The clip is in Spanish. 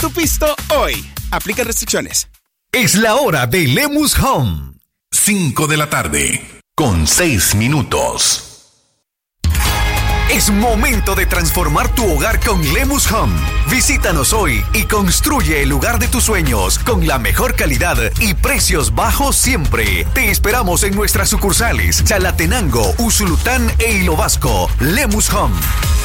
tu pisto hoy. Aplica restricciones. Es la hora de Lemus Home. 5 de la tarde, con 6 minutos. Es momento de transformar tu hogar con Lemus Home. Visítanos hoy y construye el lugar de tus sueños con la mejor calidad y precios bajos siempre. Te esperamos en nuestras sucursales Chalatenango, Usulután e Hilo Vasco. Lemus Home.